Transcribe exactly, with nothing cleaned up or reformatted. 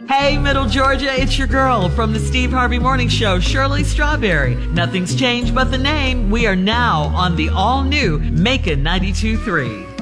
Hey, Middle Georgia, it's your girl from the Steve Harvey Morning Show, Shirley Strawberry. Nothing's changed but the name. We are now on the all-new Macon ninety-two point three.